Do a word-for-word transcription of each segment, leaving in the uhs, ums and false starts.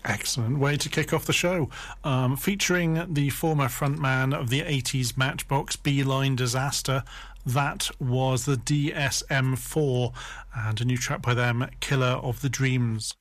Excellent way to kick off the show. Um, featuring the former frontman of the eighties Matchbox, Beeline Disaster. That was the D S M four, and a new track by them, Killer of the Dreams.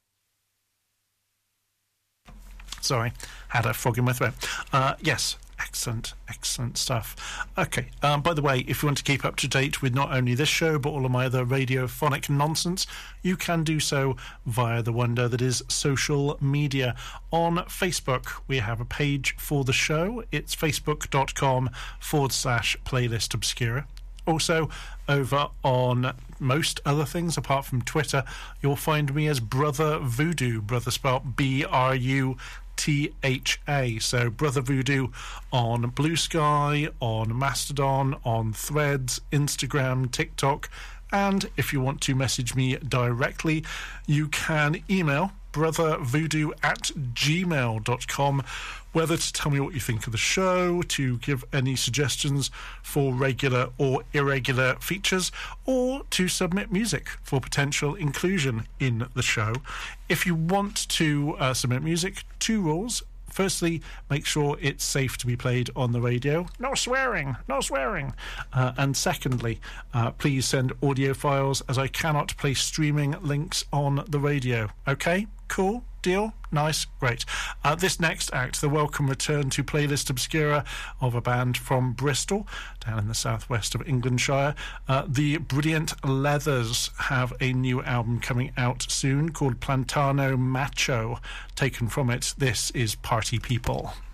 Sorry, had a frog in my throat. Uh, yes, excellent, excellent stuff. Okay, um, by the way, if you want to keep up to date with not only this show, but all of my other radiophonic nonsense, you can do so via the wonder that is social media. On Facebook, we have a page for the show. It's facebook.com forward slash playlist obscura. Also, over on most other things, apart from Twitter, you'll find me as Brother Voodoo, brother spelled B R U T H A. So Brother Voodoo on Blue Sky, on Mastodon, on Threads, Instagram, TikTok. And if you want to message me directly, you can email brothervoodoo at gmail dot com, whether to tell me what you think of the show, to give any suggestions for regular or irregular features, or to submit music for potential inclusion in the show. If you want to uh, submit music, two rules. Firstly, make sure it's safe to be played on the radio. No swearing, no swearing. Uh, and secondly, uh, please send audio files, as I cannot place streaming links on the radio. Okay? Cool? Deal? Nice? Great. Uh, this next act, the welcome return to Playlist Obscura of a band from Bristol, down in the southwest of Englandshire. Uh, the Brilliant Leathers have a new album coming out soon called Plantano Macho. Taken from it, this is Party People.